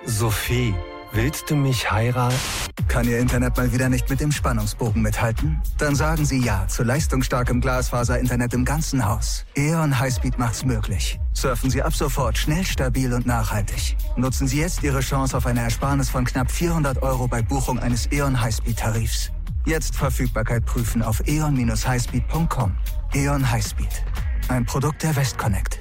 Sophie, willst du mich heiraten? Kann Ihr Internet mal wieder nicht mit dem Spannungsbogen mithalten? Dann sagen Sie ja zu leistungsstarkem Glasfaser-Internet im ganzen Haus. E.ON Highspeed macht's möglich. Surfen Sie ab sofort schnell, stabil und nachhaltig. Nutzen Sie jetzt Ihre Chance auf eine Ersparnis von knapp 400 € bei Buchung eines E.ON Highspeed-Tarifs. Jetzt Verfügbarkeit prüfen auf eon-highspeed.com. E.ON Highspeed. Ein Produkt der Westconnect.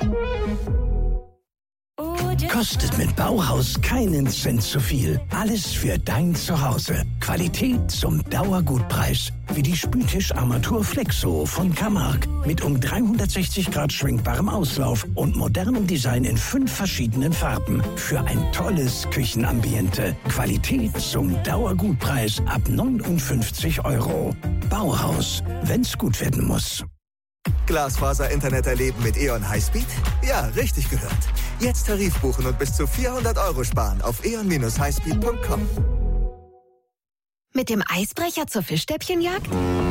Kostet mit Bauhaus keinen Cent zu viel. Alles für dein Zuhause. Qualität zum Dauergutpreis. Wie die Spültischarmatur Flexo von Camargue. Mit um 360 Grad schwenkbarem Auslauf und modernem Design in 5 verschiedenen Farben. Für ein tolles Küchenambiente. Qualität zum Dauergutpreis ab 59 €. Bauhaus, wenn's gut werden muss. Glasfaser-Internet erleben mit E.ON Highspeed? Ja, richtig gehört. Jetzt Tarif buchen und bis zu 400 € sparen auf eon-highspeed.com. Mit dem Eisbrecher zur Fischstäbchenjagd?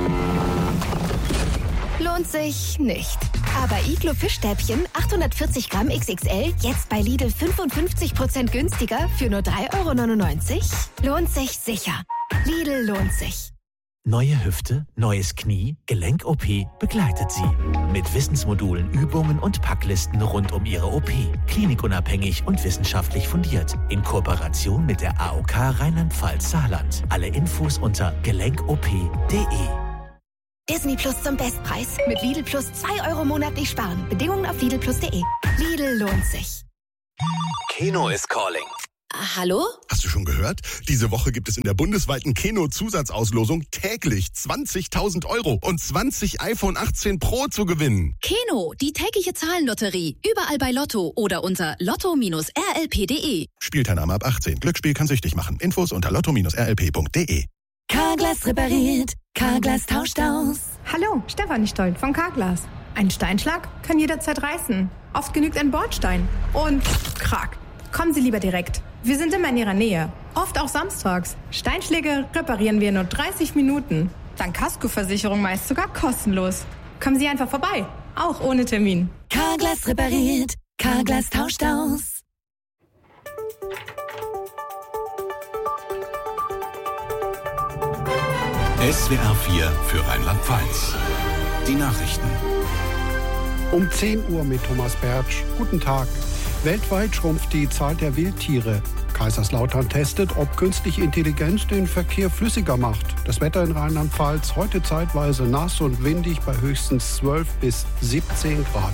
Lohnt sich nicht. Aber Iglo Fischstäbchen 840 Gramm XXL jetzt bei Lidl 55% günstiger für nur 3,99 €? Lohnt sich sicher. Lidl lohnt sich. Neue Hüfte, neues Knie, Gelenk-OP begleitet Sie. Mit Wissensmodulen, Übungen und Packlisten rund um Ihre OP. Klinikunabhängig und wissenschaftlich fundiert. In Kooperation mit der AOK Rheinland-Pfalz-Saarland. Alle Infos unter gelenkop.de. Disney Plus zum Bestpreis. Mit Lidl Plus 2 € monatlich sparen. Bedingungen auf lidlplus.de. Lidl lohnt sich. Keno is calling. Hallo? Hast du schon gehört? Diese Woche gibt es in der bundesweiten Keno-Zusatzauslosung täglich 20.000 € und 20 iPhone 18 Pro zu gewinnen. Keno, die tägliche Zahlenlotterie. Überall bei Lotto oder unter lotto-rlp.de. Spielteilnahme ab 18. Glücksspiel kann süchtig machen. Infos unter lotto-rlp.de. Carglass repariert. Carglass tauscht aus. Hallo, Stefanie Stoll von Carglass. Ein Steinschlag kann jederzeit reißen. Oft genügt ein Bordstein. Und krack. Kommen Sie lieber direkt. Wir sind immer in Ihrer Nähe. Oft auch samstags. Steinschläge reparieren wir in nur 30 Minuten. Dank Kaskoversicherung meist sogar kostenlos. Kommen Sie einfach vorbei. Auch ohne Termin. Carglass repariert. Carglass tauscht aus. SWR 4 für Rheinland-Pfalz. Die Nachrichten. Um 10 Uhr mit Thomas Bertsch. Guten Tag. Weltweit schrumpft die Zahl der Wildtiere. Kaiserslautern testet, ob künstliche Intelligenz den Verkehr flüssiger macht. Das Wetter in Rheinland-Pfalz heute zeitweise nass und windig bei höchstens 12 bis 17 Grad.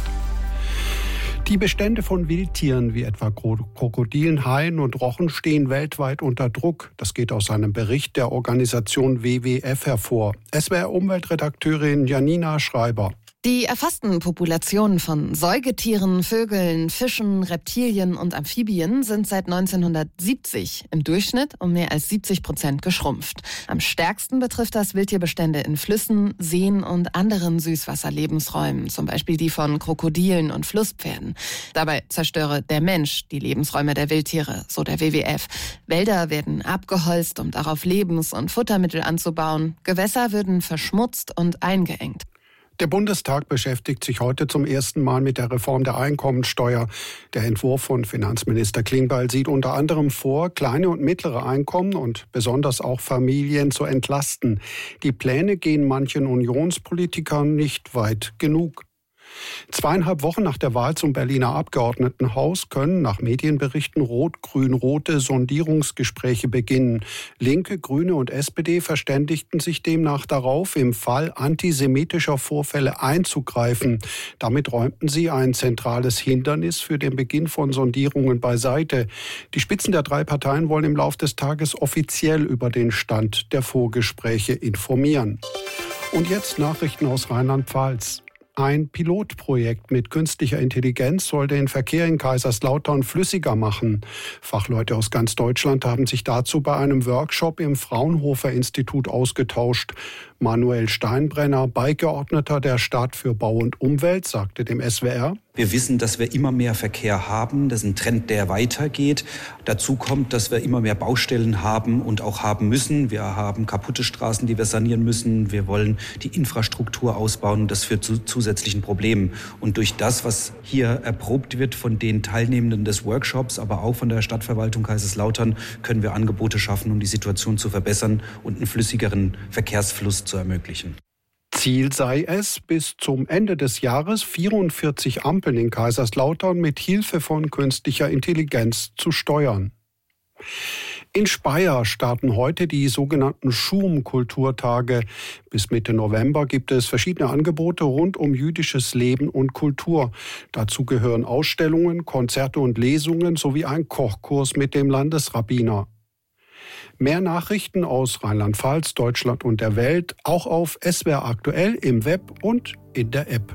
Die Bestände von Wildtieren wie etwa Krokodilen, Haien und Rochen stehen weltweit unter Druck. Das geht aus einem Bericht der Organisation WWF hervor. SWR-Umweltredakteurin Janina Schreiber. Die erfassten Populationen von Säugetieren, Vögeln, Fischen, Reptilien und Amphibien sind seit 1970 im Durchschnitt um mehr als 70% geschrumpft. Am stärksten betrifft das Wildtierbestände in Flüssen, Seen und anderen Süßwasserlebensräumen, zum Beispiel die von Krokodilen und Flusspferden. Dabei zerstöre der Mensch die Lebensräume der Wildtiere, so der WWF. Wälder werden abgeholzt, um darauf Lebens- und Futtermittel anzubauen. Gewässer würden verschmutzt und eingeengt. Der Bundestag beschäftigt sich heute zum ersten Mal mit der Reform der Einkommensteuer. Der Entwurf von Finanzminister Klingbeil sieht unter anderem vor, kleine und mittlere Einkommen und besonders auch Familien zu entlasten. Die Pläne gehen manchen Unionspolitikern nicht weit genug. 2,5 Wochen nach der Wahl zum Berliner Abgeordnetenhaus können nach Medienberichten rot-grün-rote Sondierungsgespräche beginnen. Linke, Grüne und SPD verständigten sich demnach darauf, im Fall antisemitischer Vorfälle einzugreifen. Damit räumten sie ein zentrales Hindernis für den Beginn von Sondierungen beiseite. Die Spitzen der 3 Parteien wollen im Laufe des Tages offiziell über den Stand der Vorgespräche informieren. Und jetzt Nachrichten aus Rheinland-Pfalz. Ein Pilotprojekt mit künstlicher Intelligenz soll den Verkehr in Kaiserslautern flüssiger machen. Fachleute aus ganz Deutschland haben sich dazu bei einem Workshop im Fraunhofer-Institut ausgetauscht. Manuel Steinbrenner, Beigeordneter der Stadt für Bau und Umwelt, sagte dem SWR: Wir wissen, dass wir immer mehr Verkehr haben. Das ist ein Trend, der weitergeht. Dazu kommt, dass wir immer mehr Baustellen haben und auch haben müssen. Wir haben kaputte Straßen, die wir sanieren müssen. Wir wollen die Infrastruktur ausbauen. Das führt zu zusätzlichen Problemen. Und durch das, was hier erprobt wird von den Teilnehmenden des Workshops, aber auch von der Stadtverwaltung Kaiserslautern, können wir Angebote schaffen, um die Situation zu verbessern und einen flüssigeren Verkehrsfluss zu ermöglichen. Ziel sei es, bis zum Ende des Jahres 44 Ampeln in Kaiserslautern mit Hilfe von künstlicher Intelligenz zu steuern. In Speyer starten heute die sogenannten Schum-Kulturtage. Bis Mitte November gibt es verschiedene Angebote rund um jüdisches Leben und Kultur. Dazu gehören Ausstellungen, Konzerte und Lesungen sowie ein Kochkurs mit dem Landesrabbiner. Mehr Nachrichten aus Rheinland-Pfalz, Deutschland und der Welt, auch auf SWR Aktuell im Web und in der App.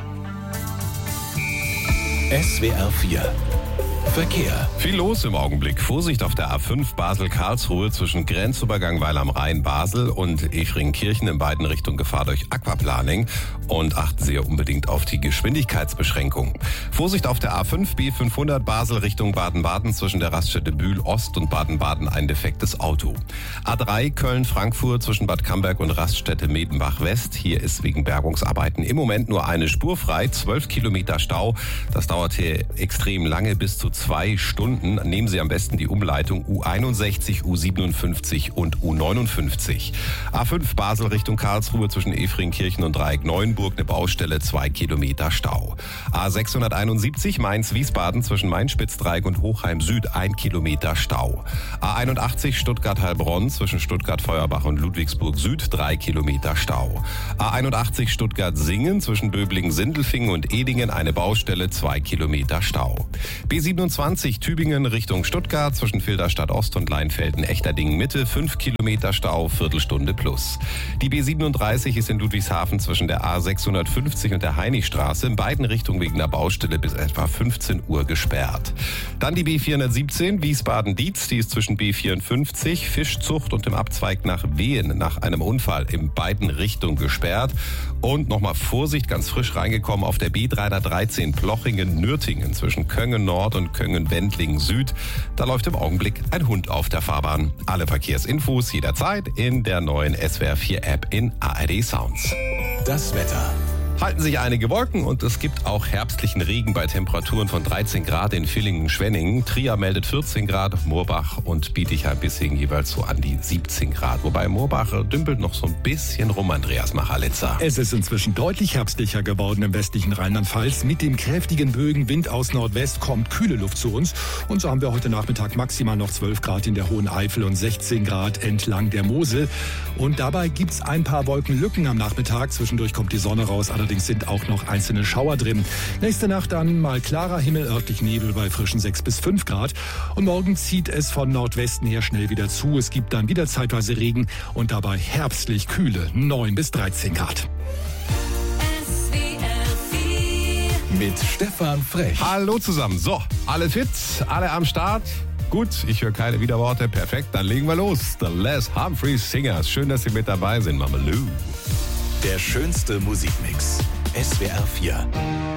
SWR 4 Verkehr. Viel los im Augenblick. Vorsicht auf der A5 Basel-Karlsruhe zwischen Grenzübergang Weil am Rhein Basel und Efringkirchen in beiden Richtungen Gefahr durch Aquaplaning. Und achten Sie unbedingt auf die Geschwindigkeitsbeschränkung. Vorsicht auf der A5 B500 Basel Richtung Baden-Baden zwischen der Raststätte Bühl Ost und Baden-Baden ein defektes Auto. A3 Köln-Frankfurt zwischen Bad Camberg und Raststätte Medenbach West. Hier ist wegen Bergungsarbeiten im Moment nur eine Spur frei. 12 Kilometer Stau. Das dauert hier extrem lange, bis zu 2 Stunden. Nehmen Sie am besten die Umleitung U61, U57 und U59. A5 Basel Richtung Karlsruhe zwischen Efringkirchen und Dreieck Neuenburg eine Baustelle, 2 Kilometer Stau. A671 Mainz-Wiesbaden zwischen Main-Spitzdreieck und Hochheim Süd 1 Kilometer Stau. A81 Stuttgart-Heilbronn zwischen Stuttgart-Feuerbach und Ludwigsburg Süd 3 Kilometer Stau. A81 Stuttgart-Singen zwischen Böblingen-Sindelfingen und Edingen eine Baustelle, 2 Kilometer Stau. B27 Tübingen Richtung Stuttgart zwischen Filderstadt Ost und Leinfelden-Echterdingen Mitte 5 Kilometer Stau, Viertelstunde plus. Die B37 ist in Ludwigshafen zwischen der A650 und der Heiligstraße in beiden Richtungen wegen der Baustelle bis etwa 15 Uhr gesperrt. Dann die B417 Wiesbaden-Dietz, die ist zwischen B54 Fischzucht und dem Abzweig nach Wehen nach einem Unfall in beiden Richtungen gesperrt. Und nochmal Vorsicht, ganz frisch reingekommen auf der B313 Plochingen-Nürtingen zwischen Köngen Nord und Köngen-Wendlingen Süd. Da läuft im Augenblick ein Hund auf der Fahrbahn. Alle Verkehrsinfos jederzeit in der neuen SWR 4 App in ARD Sounds. Das Wetter. Halten sich einige Wolken und es gibt auch herbstlichen Regen bei Temperaturen von 13 Grad in Villingen-Schwenningen. Trier meldet 14 Grad, Moorbach und Bietigheim-Bissingen jeweils so an die 17 Grad. Wobei Moorbach dümpelt noch so ein bisschen rum, Andreas Machalitzer. Es ist inzwischen deutlich herbstlicher geworden im westlichen Rheinland-Pfalz. Mit dem kräftigen Bögenwind aus Nordwest kommt kühle Luft zu uns. Und so haben wir heute Nachmittag maximal noch 12 Grad in der Hohen Eifel und 16 Grad entlang der Mosel. Und dabei gibt's ein paar Wolkenlücken am Nachmittag. Zwischendurch kommt die Sonne raus, allerdings sind auch noch einzelne Schauer drin. Nächste Nacht dann mal klarer Himmel, örtlich Nebel bei frischen 6 bis 5 Grad. Und morgen zieht es von Nordwesten her schnell wieder zu. Es gibt dann wieder zeitweise Regen und dabei herbstlich kühle 9 bis 13 Grad. Mit Stefan Frech. Hallo zusammen. So, alle fit, alle am Start. Gut, ich höre keine Widerworte. Perfekt, dann legen wir los. The Les Humphreys Singers. Schön, dass Sie mit dabei sind, Mamalou. Der schönste Musikmix. SWR 4.